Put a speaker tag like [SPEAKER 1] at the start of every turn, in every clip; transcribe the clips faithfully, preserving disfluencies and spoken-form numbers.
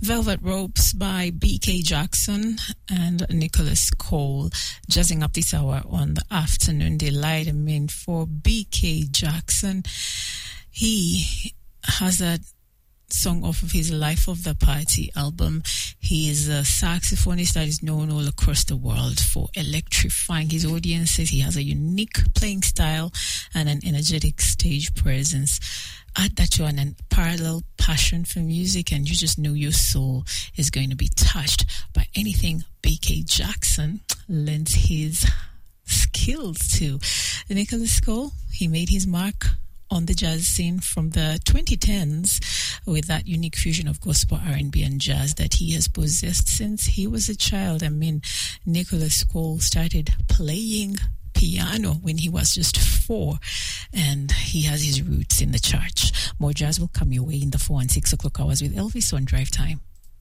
[SPEAKER 1] Velvet Ropes by B K Jackson and Nicholas Cole, jazzing up this hour on the Afternoon Delight. I mean, for B K Jackson, he has a song off of his Life of the Party album. He is a saxophonist that is known all across the world for electrifying his audiences. He has a unique playing style and an energetic stage presence. Add that to an unparalleled passion for music, and you just know your soul is going to be touched by anything B K Jackson lends his skills to. Nicholas Cole, he made his mark on the jazz scene from the twenty tens with that unique fusion of gospel, R and B, and jazz that he has possessed since he was a child. I mean, Nicholas Cole started playing piano when he was just four, and he has his roots in the church. More jazz will come your way in the four and six o'clock hours with Elvis on Drive Time.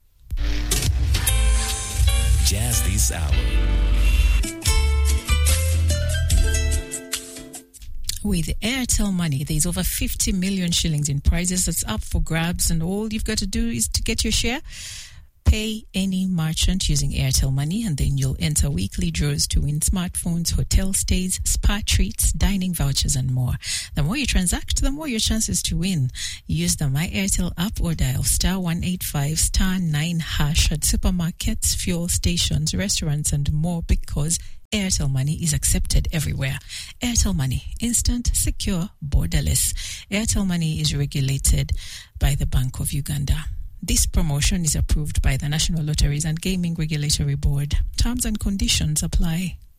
[SPEAKER 2] Jazz this hour
[SPEAKER 1] with Airtel Money. There's over fifty million shillings in prizes that's up for grabs, and all you've got to do is to get your share. Pay any merchant using Airtel Money, and then you'll enter weekly draws to win smartphones, hotel stays, spa treats, dining vouchers, and more. The more you transact, the more your chances to win. Use the My Airtel app or dial star one eight five star nine hash at supermarkets, fuel stations, restaurants, and more, because Airtel Money is accepted everywhere. Airtel Money, instant, secure, borderless. Airtel Money is regulated by the Bank of Uganda. This promotion is approved by the National Lotteries and Gaming Regulatory Board. Terms and conditions apply.